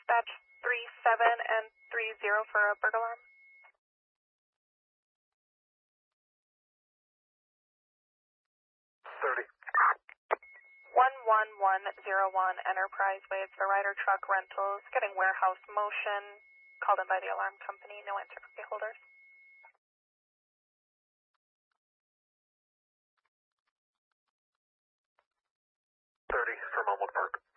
dispatch 37 and 30 for a burglar alarm. 30. 11101 Enterprise Way. It's the Ryder Truck Rentals, getting warehouse motion, called in by the alarm company, no answer from key holders. 30 from Elmwood Park.